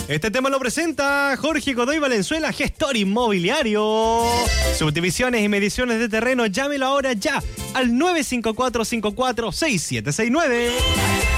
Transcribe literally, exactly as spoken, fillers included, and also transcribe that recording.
Este tema lo presenta Jorge Godoy Valenzuela, gestor inmobiliario. Subdivisiones y mediciones de terreno, llámelo ahora ya al nueve cinco cuatro cinco cuatro seis siete seis nueve.